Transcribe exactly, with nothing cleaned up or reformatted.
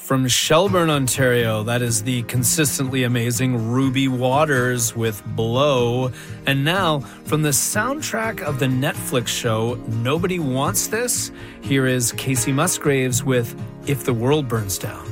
From Shelburne, Ontario, that is the consistently amazing Ruby Waters with Blow. And now, from the soundtrack of the Netflix show Nobody Wants This, here is Casey Musgraves with If the World Burns Down.